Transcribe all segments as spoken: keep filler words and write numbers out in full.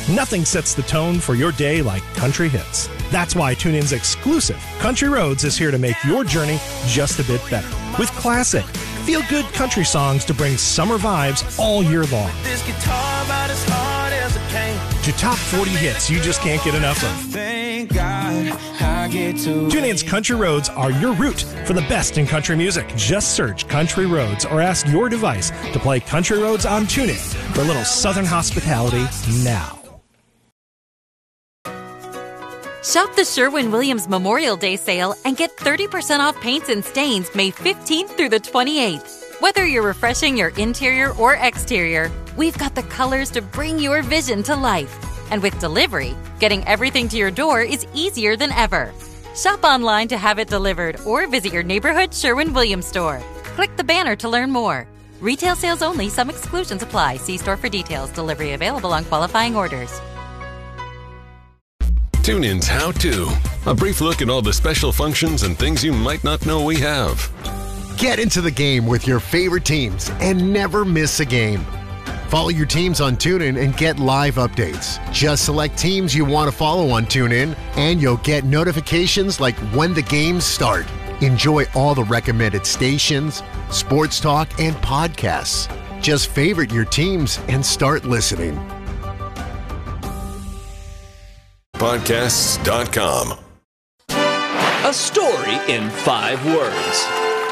Nothing sets the tone for your day like country hits. That's why TuneIn's exclusive Country Roads is here to make your journey just a bit better. With classic, feel-good country songs to bring summer vibes all year long. This guitar about as hard as it came. To top forty hits you just can't get enough of. Thank God I get to TuneIn's Country Roads are your route for the best in country music. Just search Country Roads or ask your device to play Country Roads on TuneIn for a little Southern hospitality now. Shop the Sherwin-Williams Memorial Day sale and get thirty percent off paints and stains May fifteenth through the twenty-eighth. Whether you're refreshing your interior or exterior, we've got the colors to bring your vision to life. And with delivery, getting everything to your door is easier than ever. Shop online to have it delivered or visit your neighborhood Sherwin-Williams store. Click the banner to learn more. Retail sales only. Some exclusions apply. See store for details. Delivery available on qualifying orders. TuneIn's How To. A brief look at all the special functions and things you might not know we have. Get into the game with your favorite teams and never miss a game. Follow your teams on TuneIn and get live updates. Just select teams you want to follow on TuneIn, and you'll get notifications like when the games start. Enjoy all the recommended stations, sports talk, and podcasts. Just favorite your teams and start listening. Podcasts dot com. A story in five words.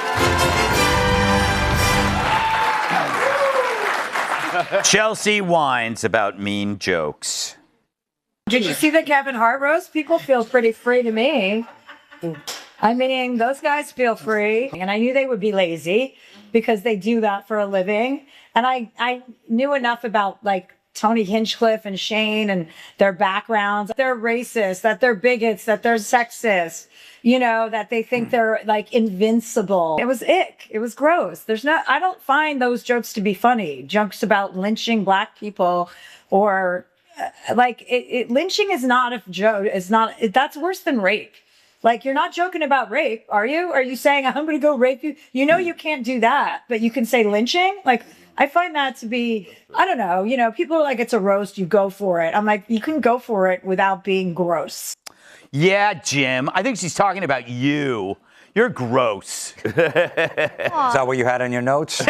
Chelsea whines about mean jokes. Did you see the Kevin Hart roast? People feel pretty free to me. I mean, those guys feel free. And I knew they would be lazy because they do that for a living. And I, I knew enough about, like, Tony Hinchcliffe and Shane and their backgrounds. They're racist, that they're bigots, that they're sexist, you know, that they think they're like invincible. It was ick. It was gross. There's not, I don't find those jokes to be funny. Jokes about lynching black people or uh, like it, it, lynching is not a joke. It's not, it, that's worse than rape. Like, you're not joking about rape, are you? Are you saying, I'm going to go rape you? You know you can't do that, but you can say lynching? Like, I find that to be, I don't know, you know, people are like, it's a roast, you go for it. I'm like, you can go for it without being gross. Yeah, Jim, I think she's talking about you. You're gross. Is that what you had on your notes? You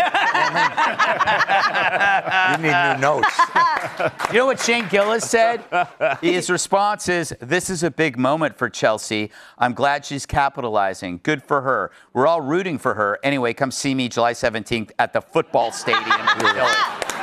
need new notes. You know what Shane Gillis said? His response is, this is a big moment for Chelsea. I'm glad she's capitalizing. Good for her. We're all rooting for her. Anyway, come see me July seventeenth at the football stadium in Philly.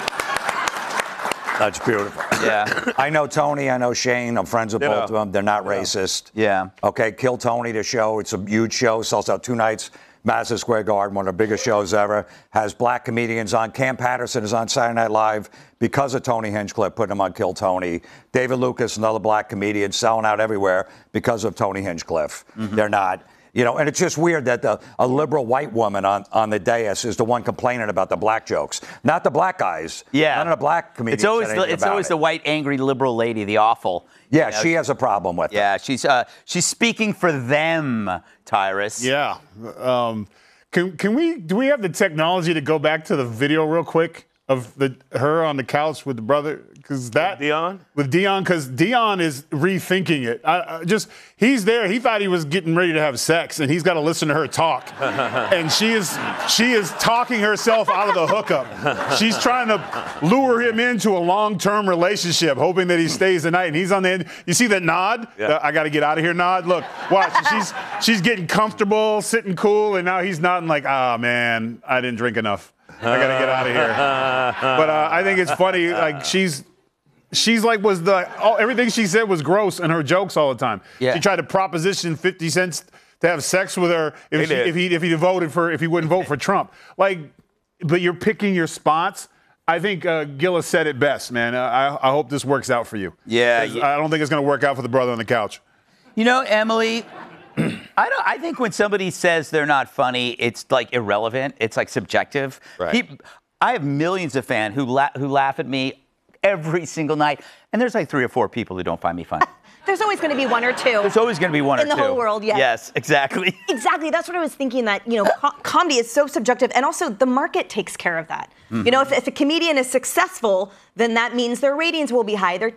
That's beautiful. Yeah. I know Tony. I know Shane. I'm friends with Yeah. both of them. They're not Yeah. racist. Yeah. Okay, Kill Tony, the show. It's a huge show. Sells out two nights. Madison Square Garden, one of the biggest shows ever. Has black comedians on. Cam Patterson is on Saturday Night Live because of Tony Hinchcliffe putting him on Kill Tony. David Lucas, another black comedian, selling out everywhere because of Tony Hinchcliffe. Mm-hmm. They're not. You know, and it's just weird that the, a liberal white woman on, on the dais is the one complaining about the black jokes, not the black guys. Yeah. None of the black comedians. It's always said the, anything it's about always it. the white angry liberal lady, the awful. Yeah, you know, she has a problem with it. Yeah, she's uh, she's speaking for them, Tyrus. Yeah. Um, can can we do we have the technology to go back to the video real quick of the her on the couch with the brother? Because that Dion with Dion, because Dion is rethinking it. I, I just he's there. He thought he was getting ready to have sex, and he's got to listen to her talk. And she is she is talking herself out of the hookup. She's trying to lure him into a long-term relationship, hoping that he stays the night. And he's on the end. You see that nod? Yeah. The, I got to get out of here nod. Look, watch. she's she's getting comfortable, sitting cool, and now he's nodding like, ah, man, I didn't drink enough. I got to get out of here. But uh, I think it's funny. Like she's. She's like was the all, everything she said was gross in her jokes all the time. Yeah. She tried to proposition fifty cents to have sex with her if, They she, did. if he if he voted for if he wouldn't vote for Trump. Like, but you're picking your spots. I think uh, Gillis said it best, man. Uh, I I hope this works out for you. Yeah, 'Cause yeah. I don't think it's going to work out for the brother on the couch. You know, Emily, I don't. I think when somebody says they're not funny, it's like irrelevant. It's like subjective. Right. Pe- I have millions of fans who la- who laugh at me every single night, and there's like three or four people who don't find me funny. There's always going to be one or two. There's always going to be one in or two. the whole world, yes. Yes, exactly. Exactly. That's what I was thinking, that, you know, co- comedy is so subjective, and also the market takes care of that. Mm-hmm. You know, if, if a comedian is successful, then that means their ratings will be high, their